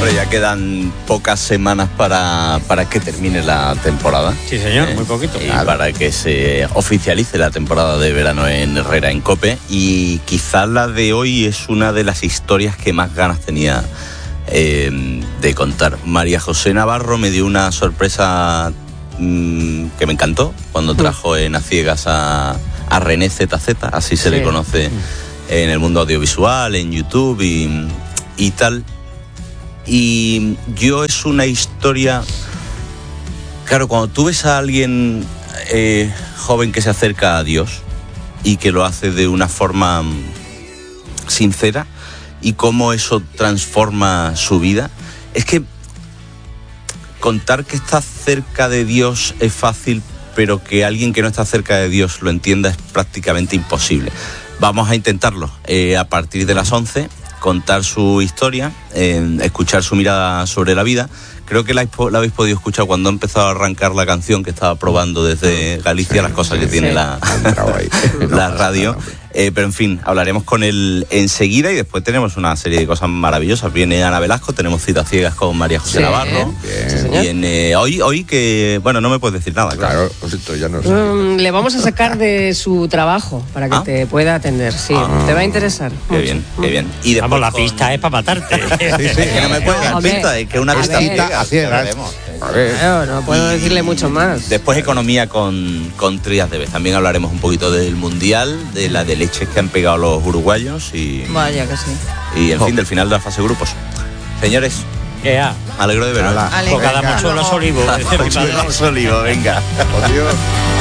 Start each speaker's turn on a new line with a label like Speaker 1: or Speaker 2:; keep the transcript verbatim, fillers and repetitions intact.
Speaker 1: Hombre, ya quedan pocas semanas para, para que termine la temporada.
Speaker 2: Sí, señor, eh, muy poquito.
Speaker 1: Y
Speaker 2: claro.
Speaker 1: para que se oficialice la temporada de verano en Herrera en COPE. Y quizás la de hoy es una de las historias que más ganas tenía eh, de contar. María José Navarro me dio una sorpresa mmm, que me encantó cuando trajo en A Ciegas a, a René Z Z, así se sí. le conoce en el mundo audiovisual, en YouTube y, y tal. Y yo es una historia... Claro, cuando tú ves a alguien eh, joven que se acerca a Dios y que lo hace de una forma sincera y cómo eso transforma su vida, es que contar que está cerca de Dios es fácil, pero que alguien que no está cerca de Dios lo entienda es prácticamente imposible. Vamos a intentarlo eh, a partir de las once, contar su historia, eh, escuchar su mirada sobre la vida. Creo que la, la habéis podido escuchar cuando ha empezado a arrancar la canción que estaba probando desde Galicia, sí, las cosas sí, que tiene sí. la, la radio. Eh, pero en fin, hablaremos con él enseguida y después tenemos una serie de cosas maravillosas. Viene Ana Velasco, tenemos Cita Ciegas con María José sí, Navarro. Bien. Viene hoy, hoy que, bueno, no me puedes decir nada. Claro,
Speaker 3: claro ya no sé.
Speaker 4: Um, le vamos a sacar de su trabajo para que ¿Ah? te pueda atender. Sí, ah, te va a interesar.
Speaker 1: Qué mucho. bien, qué bien.
Speaker 2: Y vamos, la con... pista es para matarte.
Speaker 1: sí, sí, que no me puedes dar pista, es que una pista
Speaker 3: a ciegas.
Speaker 4: Claro, no puedo y, decirle mucho más.
Speaker 1: Después economía con, con Trías de Vez. También hablaremos un poquito del Mundial, de la de leches que han pegado los uruguayos y...
Speaker 4: Vaya que sí.
Speaker 1: Y en oh. fin, del final de la fase de grupos. Señores,
Speaker 2: yeah.
Speaker 1: alegro de veros.
Speaker 2: Cada mochuelo es olivo.
Speaker 1: Cada mochuelo es olivo, venga.
Speaker 3: Adiós.